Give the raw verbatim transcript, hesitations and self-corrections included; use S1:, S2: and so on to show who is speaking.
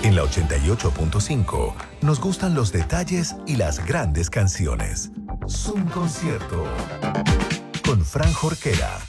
S1: En la ochenta y ocho punto cinco nos gustan los detalles y las grandes canciones. Zoom Concierto con Fran Jorquera.